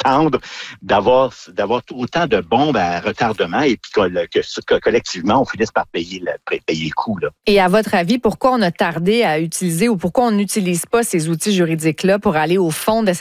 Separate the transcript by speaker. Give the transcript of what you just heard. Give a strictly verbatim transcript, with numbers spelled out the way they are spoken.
Speaker 1: s'attendre d'avoir d'avoir autant de bombes à retardement et puis que, que, que collectivement, on finisse par payer le, payer le coût, là.
Speaker 2: Et à votre avis, pourquoi on a tardé à utiliser ou pourquoi on n'utilise pas ces outils juridiques-là pour aller au fond de cette